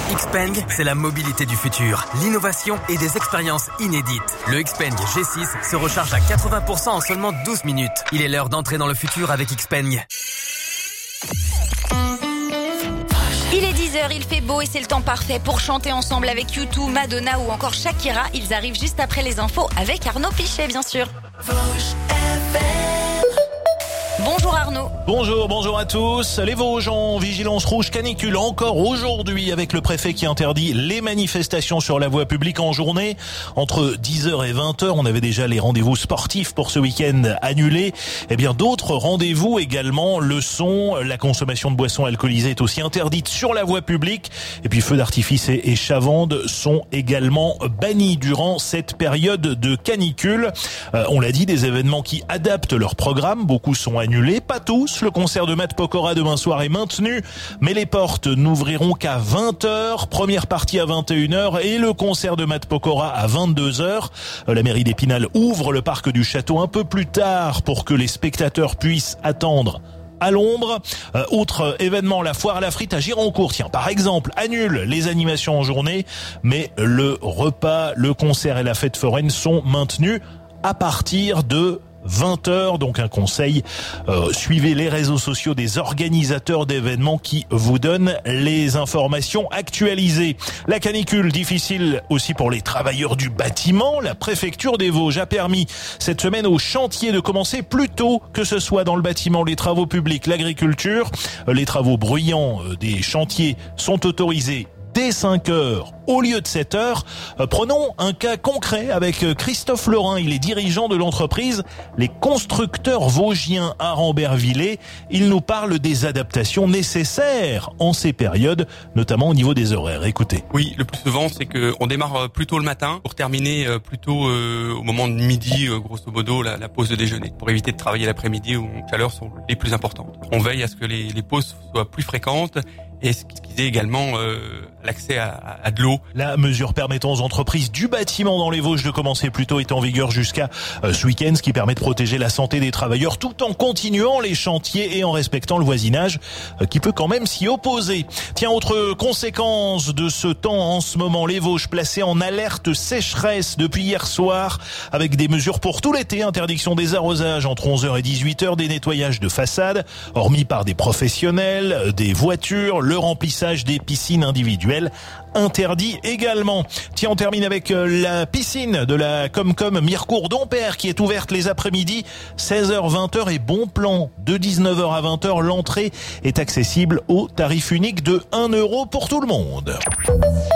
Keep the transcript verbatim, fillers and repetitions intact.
Xpeng, c'est la mobilité du futur, l'innovation et des expériences inédites. Le Xpeng G six se recharge à quatre-vingts pour cent en seulement douze minutes. Il est l'heure d'entrer dans le futur avec Xpeng. Il est dix heures, il fait beau et c'est le temps parfait pour chanter ensemble avec U deux, Madonna ou encore Shakira. Ils arrivent juste après les infos avec Arnaud Pichet, bien sûr. Bonjour Arnaud. Bonjour, bonjour à tous. Les Vosges en vigilance rouge canicule encore aujourd'hui avec le préfet qui interdit les manifestations sur la voie publique en journée. Entre dix heures et vingt heures, on avait déjà les rendez-vous sportifs pour ce week-end annulés. Eh bien, d'autres rendez-vous également le sont. La consommation de boissons alcoolisées est aussi interdite sur la voie publique. Et puis, feux d'artifice et chavandes sont également bannis durant cette période de canicule. Euh, on l'a dit, des événements qui adaptent leur programme. Beaucoup sont annulés. Pas tous. Le concert de Matt Pokora demain soir est maintenu, mais les portes n'ouvriront qu'à vingt heures. Première partie à vingt et une heures et le concert de Matt Pokora à vingt-deux heures. La mairie d'Épinal ouvre le parc du château un peu plus tard pour que les spectateurs puissent attendre à l'ombre. Euh, autre événement, la foire à la frite à Gironcourt. Tiens, par exemple, annule les animations en journée, mais le repas, le concert et la fête foraine sont maintenus à partir de vingt heures, donc un conseil, euh, suivez les réseaux sociaux des organisateurs d'événements qui vous donnent les informations actualisées. La canicule, difficile aussi pour les travailleurs du bâtiment. La préfecture des Vosges a permis cette semaine aux chantiers de commencer plus tôt, que ce soit dans le bâtiment, les travaux publics, l'agriculture. Les travaux bruyants des chantiers sont autorisés dès cinq heures au lieu de sept heures. Prenons un cas concret avec Christophe Lorrain. Il est dirigeant de l'entreprise Les Constructeurs Vosgiens à Rambervillers. Il nous parle des adaptations nécessaires en ces périodes, notamment au niveau des horaires. Écoutez. Oui, le plus souvent, c'est que on démarre plus tôt le matin pour terminer plutôt euh, au moment de midi, euh, grosso modo, la, la pause de déjeuner, pour éviter de travailler l'après-midi où les chaleurs sont les plus importantes. On veille à ce que les, les pauses soient plus fréquentes et ce qui est également euh, l'accès à, à de l'eau. La mesure permettant aux entreprises du bâtiment dans les Vosges de commencer plus tôt est en vigueur jusqu'à euh, ce week-end, ce qui permet de protéger la santé des travailleurs tout en continuant les chantiers et en respectant le voisinage euh, qui peut quand même s'y opposer. Tiens, autre conséquence de ce temps en ce moment, les Vosges placés en alerte sécheresse depuis hier soir avec des mesures pour tout l'été, interdiction des arrosages entre onze heures et dix-huit heures, des nettoyages de façades, hormis par des professionnels, des voitures, le remplissage des piscines individuelles interdit également. Tiens, on termine avec la piscine de la Comcom Mirecourt-Dompère qui est ouverte les après-midi seize heures vingt heures et bon plan de dix-neuf heures à vingt heures. L'entrée est accessible au tarif unique de un euro pour tout le monde.